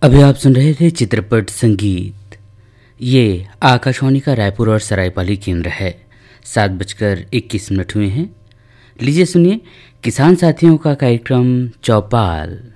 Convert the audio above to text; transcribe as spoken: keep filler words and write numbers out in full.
अभी आप सुन रहे थे चित्रपट संगीत। ये आकाशवाणी का रायपुर और सरायपाली केंद्र है। सात बजकर इक्कीस मिनट हुए हैं। लीजिए सुनिए किसान साथियों का कार्यक्रम चौपाल।